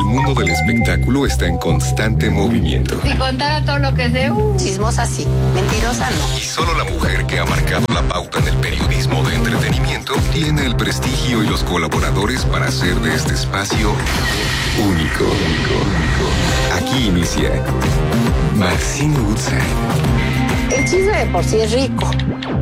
mundo del espectáculo está en constante movimiento. Si contara todo lo que sé, chismosa sí, mentirosa no. Y solo la mujer que ha marcado la pauta en el periodismo de entretenimiento tiene el prestigio y los colaboradores para hacer de este espacio único. Aquí inicia Maxine Woodside. El chisme de por sí es rico.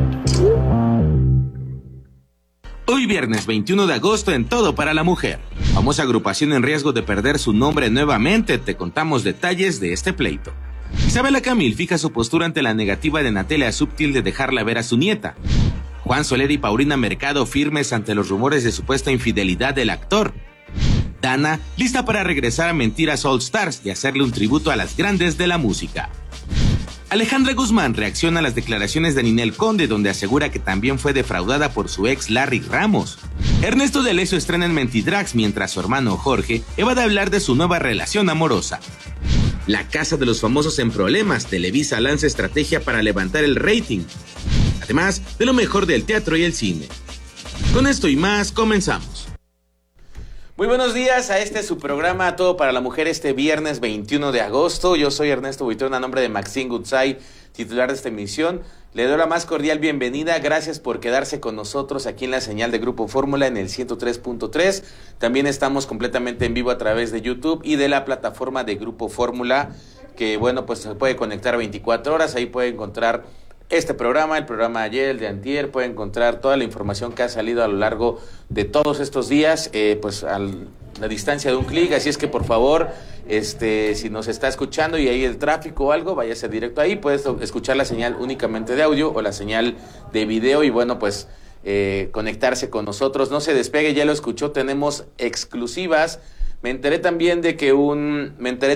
Hoy viernes 21 de agosto en Todo para la Mujer. Famosa agrupación en riesgo de perder su nombre nuevamente, te contamos detalles de este pleito. Isabela Camil fija su postura ante la negativa de Natalia Subtil de dejarla ver a su nieta. Juan Soler y Paulina Mercado firmes ante los rumores de supuesta infidelidad del actor. Dana lista para regresar a Mentiras All Stars y hacerle un tributo a las grandes de la música. Alejandra Guzmán reacciona a las declaraciones de Ninel Conde, donde asegura que también fue defraudada por su ex Larry Ramos. Ernesto D'Alessio estrena en Mentidrags, mientras su hermano Jorge evade hablar de su nueva relación amorosa. La Casa de los Famosos en Problemas, Televisa lanza estrategia para levantar el rating. Además de lo mejor del teatro y el cine. Con esto y más, comenzamos. Muy buenos días a este su programa Todo para la Mujer este viernes 21 de agosto. Yo soy Ernesto Buitrón, a nombre de Maxine Woodside, titular de esta emisión. Le doy la más cordial bienvenida. Gracias por quedarse con nosotros aquí en la señal de Grupo Fórmula en el 103.3. También estamos completamente en vivo a través de YouTube y de la plataforma de Grupo Fórmula, que bueno, pues se puede conectar 24 horas. Ahí puede encontrar este programa, el programa de ayer, el de antier, puede encontrar toda la información que ha salido a lo largo de todos estos días, pues a la distancia de un clic. Así es que por favor, si nos está escuchando y hay el tráfico o algo, váyase directo ahí, puedes escuchar la señal únicamente de audio o la señal de video y bueno, pues conectarse con nosotros. No se despegue, ya lo escuchó, tenemos exclusivas. Me enteré también de que un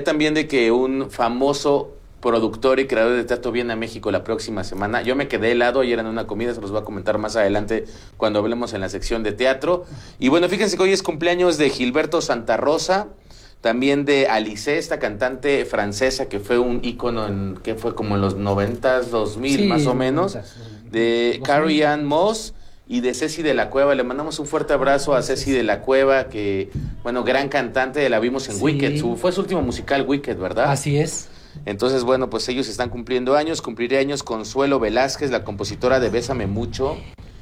famoso productor y creador de teatro viene a México la próxima semana. Yo me quedé helado ayer en una comida, se los voy a comentar más adelante cuando hablemos en la sección de teatro. Y bueno, fíjense que hoy es cumpleaños de Gilberto Santa Rosa, también de Alice, esta cantante francesa que fue un ícono que fue como en los 90s, 2000 sí, más o menos, de Carrie Ann Moss y de Ceci de la Cueva. Le mandamos un fuerte abrazo a Ceci de la Cueva, que, bueno, gran cantante, la vimos en Wicked, fue su último musical Wicked, ¿verdad? Así es. Entonces, bueno, pues ellos están cumpliendo años. Cumpliré años Consuelo Velázquez, la compositora de Bésame Mucho,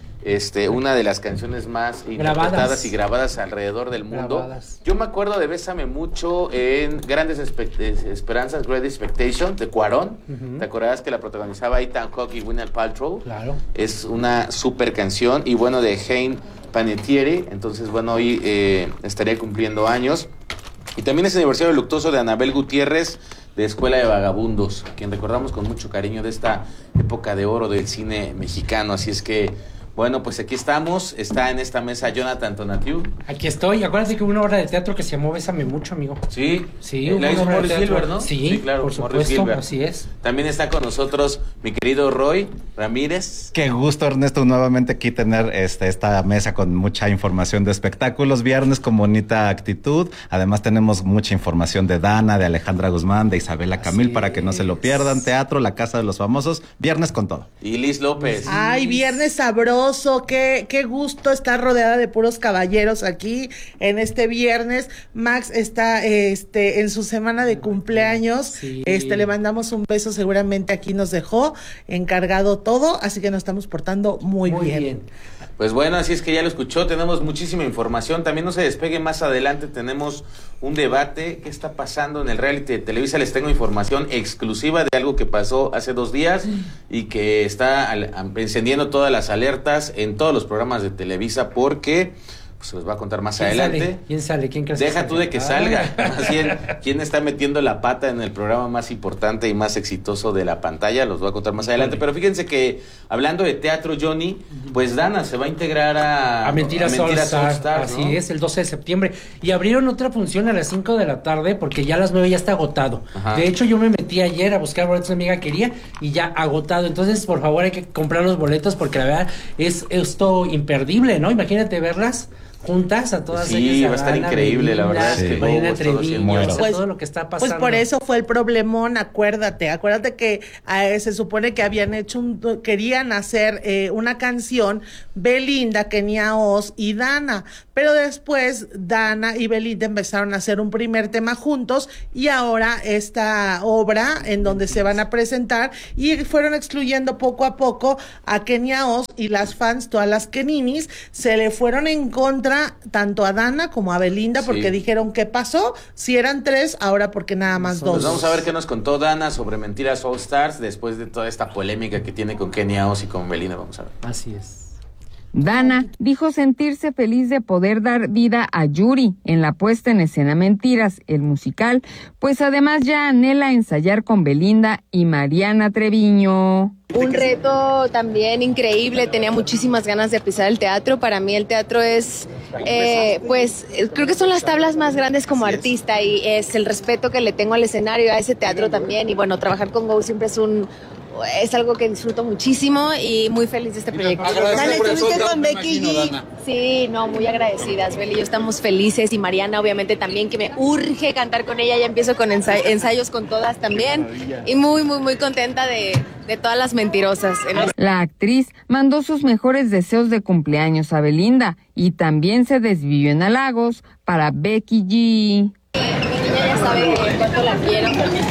una de las canciones más interpretadas y grabadas alrededor del mundo. Yo me acuerdo de Bésame Mucho en Grandes Esperanzas, Great Expectation, de Cuarón. ¿Te acordarás que la protagonizaba Ethan Hawke y Gwyneth Paltrow? Claro. Es una super canción. Y bueno, de Hein Panettiere. Entonces, bueno, hoy estaría cumpliendo años. Y también es aniversario luctuoso de Anabel Gutiérrez, de Escuela de Vagabundos, a quien recordamos con mucho cariño de esta época de oro del cine mexicano. Así es que, bueno, pues aquí estamos. Está en esta mesa Jonathan Tonatiu. Aquí estoy. Acuérdate que hubo una obra de teatro que se llamó Bésame Mucho, amigo. Sí, la hizo Morris Gilbert, ¿no? Sí, claro, por supuesto, así es. También está con nosotros mi querido Roy Ramírez. Qué gusto, Ernesto, nuevamente aquí tener esta mesa con mucha información de espectáculos. Viernes con bonita actitud. Además tenemos mucha información de Dana, de Alejandra Guzmán, de Isabela Camil, para que no se lo pierdan. Teatro, La Casa de los Famosos. Viernes con todo. Y Liz López. Ay, viernes sabroso. Qué gusto estar rodeada de puros caballeros aquí en este viernes. Max está en su semana de cumpleaños. Sí. Le mandamos un beso, seguramente aquí nos dejó encargado todo, así que nos estamos portando muy bien. Pues bueno, así es que ya lo escuchó, tenemos muchísima información. También no se despegue, más adelante tenemos un debate. ¿Qué está pasando en el reality de Televisa? Les tengo información exclusiva de algo que pasó hace 2 días y que está encendiendo todas las alertas en todos los programas de Televisa, porque pues se los va a contar más adelante. ¿Quién sale? ¿Quién crees? Deja tú de que salga. Más bien, ¿quién está metiendo la pata en el programa más importante y más exitoso de la pantalla? Los voy a contar más adelante. Pero fíjense que, hablando de teatro, Johnny, pues Dana se va a integrar a Mentiras All Stars, ¿no? Así es, el 12 de septiembre. Y abrieron otra función a las 5 de la tarde, porque ya a las 9 ya está agotado. Ajá. De hecho, yo me metí ayer a buscar boletos, una amiga quería, y ya agotado. Entonces, por favor, hay que comprar los boletos, porque la verdad es esto imperdible, ¿no? Imagínate verlas juntas a todas ellas. Sí, va a estar increíble, la verdad es que Marina Gogos, todos Treviño, o sea, Pues, todo lo que está pasando. Pues por eso fue el problemón, acuérdate que se supone que habían querían hacer una canción Belinda, Kenia Oz y Dana, pero después Dana y Belinda empezaron a hacer un primer tema juntos y ahora esta obra en donde se van a presentar y fueron excluyendo poco a poco a Kenia Oz y las fans, todas las Keninis, se le fueron en contra tanto a Dana como a Belinda porque dijeron ¿qué pasó? Si eran 3, ahora porque nada más 2. Pues vamos a ver qué nos contó Dana sobre Mentiras All Stars después de toda esta polémica que tiene con Kenia Oz y con Belinda. Vamos a ver. Así es. Dana dijo sentirse feliz de poder dar vida a Yuri en la puesta en escena Mentiras, el musical, pues además ya anhela ensayar con Belinda y Mariana Treviño. Un reto también increíble, tenía muchísimas ganas de pisar el teatro. Para mí el teatro es, pues, creo que son las tablas más grandes como artista y es el respeto que le tengo al escenario, a ese teatro también. Y bueno, trabajar con Go siempre es algo que disfruto muchísimo y muy feliz de este proyecto. Dana, ¿estuviste con Becky G? Sí, no, muy agradecidas. Beli y yo estamos felices y Mariana obviamente también, que me urge cantar con ella. Ya empiezo con ensayos con todas también y muy, muy, muy contenta de todas las mentirosas. La actriz mandó sus mejores deseos de cumpleaños a Belinda y también se desvivió en halagos para Becky G. Mi niña ya sabe cuánto la quiero.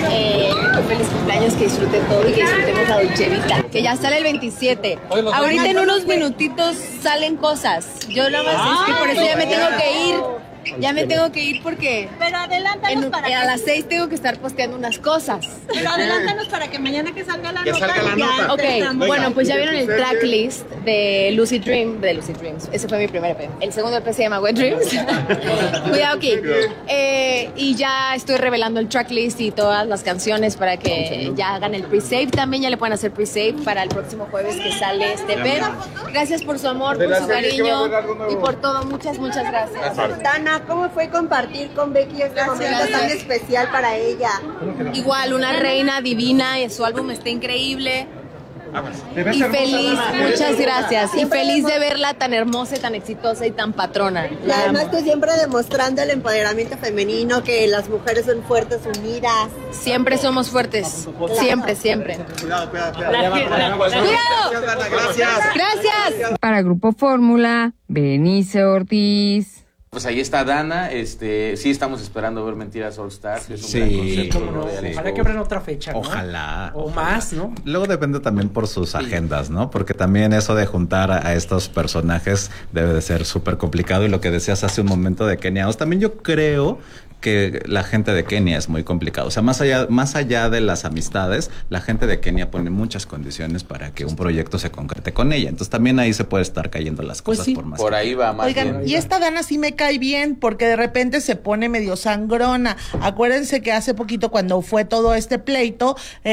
Feliz cumpleaños, que disfrute todo y que disfrutemos la Dolce Vita, que ya sale el 27. Ahorita en unos minutitos salen cosas. Yo nada más, es que por eso ya me tengo que ir. Ya me tengo que ir porque Pero adelántanos a las 6 tengo que estar posteando unas cosas. Pero adelántanos para que mañana que salga la nota. Salga la nota. Ok, bueno, pues ya vieron el tracklist de Lucid Dreams. Ese fue mi primer EP. El segundo EP se llama Wet Dreams. Cuidado aquí. Y ya estoy revelando el tracklist y todas las canciones para que ya hagan el pre-save. También ya le pueden hacer pre-save para el próximo jueves que sale este EP. Gracias por su amor, por su cariño y por todo. Muchas, muchas gracias. Dana, ¿cómo fue compartir con Becky este momento tan especial para ella? Igual, una reina divina y su álbum está increíble. Y feliz, muchas gracias. Y feliz de verla tan hermosa y tan exitosa y tan patrona. Y además tú siempre demostrando el empoderamiento femenino, que las mujeres son fuertes, unidas. Siempre somos fuertes. Siempre, siempre. Cuidado. Gracias. Para Grupo Fórmula, Berenice Ortiz. Pues ahí está Dana, sí estamos esperando ver Mentiras All Stars, que es un gran concepto. ¿Cómo no? Ojalá que abran otra fecha, ¿no? Ojalá. O más, ¿no? Luego depende también por sus agendas, ¿no? Porque también eso de juntar a estos personajes debe de ser súper complicado. Y lo que decías hace un momento de Kenia Oz, también yo creo que la gente de Kenia es muy complicado. O sea, más allá de las amistades, la gente de Kenia pone muchas condiciones para que un proyecto se concrete con ella. Entonces también ahí se puede estar cayendo las cosas por más. Por ahí va más. Oigan, bien. y esta Dana sí me cae bien porque de repente se pone medio sangrona. Acuérdense que hace poquito cuando fue todo este pleito,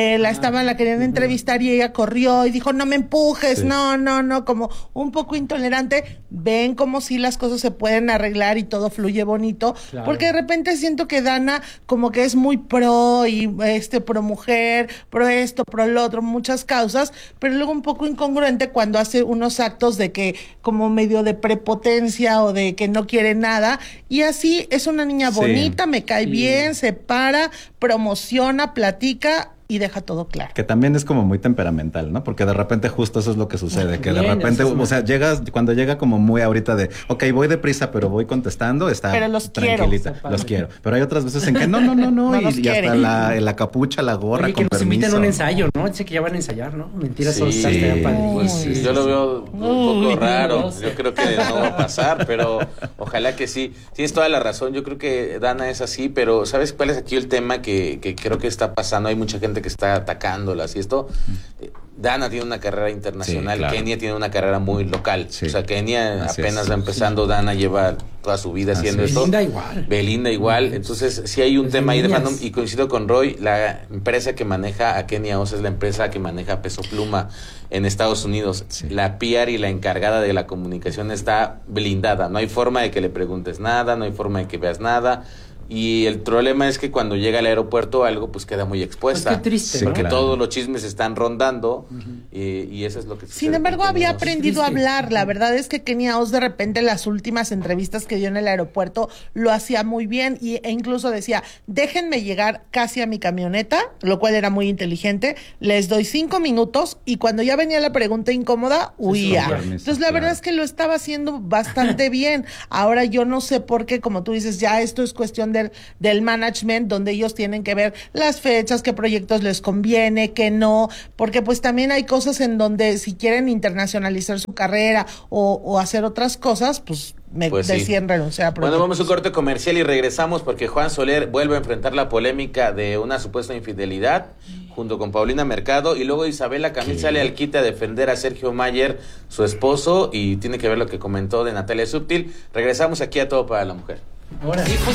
la querían entrevistar y ella corrió y dijo, no me empujes, no, como un poco intolerante. Ven como si las cosas se pueden arreglar y todo fluye bonito, porque de repente siento que Dana como que es muy pro y pro mujer, pro esto, pro lo otro, muchas causas, pero luego un poco incongruente cuando hace unos actos de que como medio de prepotencia o de que no quiere nada, y así es una niña bonita, me cae bien, se para, promociona, platica y deja todo claro. Que también es como muy temperamental, ¿no? Porque de repente justo eso es lo que sucede, que de repente, o sea, cuando llega como muy ahorita de, ok, voy deprisa, pero voy contestando, está pero los tranquilita, los quiero. Pero hay otras veces en que no, y hasta la capucha, la gorra, Oye, que con nos permiso. invitan a un ensayo, ¿no? Dice que ya van a ensayar, ¿no? Mentiras All Stars, estaría padre. Pues yo lo veo un poco raro. Yo creo que no va a pasar, pero ojalá que sí. Tienes toda la razón. Yo creo que Dana es así, pero ¿sabes cuál es aquí el tema que creo que está pasando? Hay mucha gente que está atacándolas y esto. Dana tiene una carrera internacional, claro. Kenia tiene una carrera muy local. O sea, Kenia apenas va empezando, Dana lleva toda su vida haciendo esto. Belinda igual. Entonces, sí hay un tema ahí de fandom, y coincido con Roy, la empresa que maneja a Kenia Oz es la empresa que maneja Peso Pluma en Estados Unidos. La PR y la encargada de la comunicación está blindada. No hay forma de que le preguntes nada, no hay forma de que veas nada. Y el problema es que cuando llega al aeropuerto algo pues queda muy expuesta. Pues qué triste, porque claro. todos los chismes están rondando y eso es lo que Sin embargo, había aprendido aprendido a hablar. La verdad es que Kenia Oz de repente las últimas entrevistas que dio en el aeropuerto lo hacía muy bien e incluso decía, déjenme llegar casi a mi camioneta, lo cual era muy inteligente, les doy 5 minutos y cuando ya venía la pregunta incómoda, huía. Entonces la verdad es que lo estaba haciendo bastante bien. Ahora yo no sé por qué, como tú dices, ya esto es cuestión del management, donde ellos tienen que ver las fechas, qué proyectos les conviene, qué no, porque pues también hay cosas en donde si quieren internacionalizar su carrera o hacer otras cosas, pues deciden renunciar a proyectos. Bueno, vamos a un corte comercial y regresamos porque Juan Soler vuelve a enfrentar la polémica de una supuesta infidelidad junto con Paulina Mercado y luego Isabela Camil sale al quite a defender a Sergio Mayer, su esposo, y tiene que ver lo que comentó de Natalia Subtil. Regresamos aquí a Todo para la Mujer. Ahora sí, pues